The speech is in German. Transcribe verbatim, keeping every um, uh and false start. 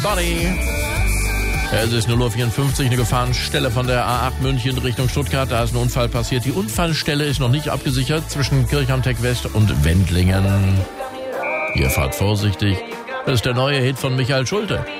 Body. Es ist null Uhr vierundfünfzig, eine Gefahrenstelle von der A acht München Richtung Stuttgart. Da ist ein Unfall passiert. Die Unfallstelle ist noch nicht abgesichert zwischen Kirchhamtech West und Wendlingen. Ihr fahrt vorsichtig. Das ist der neue Hit von Michael Schulte.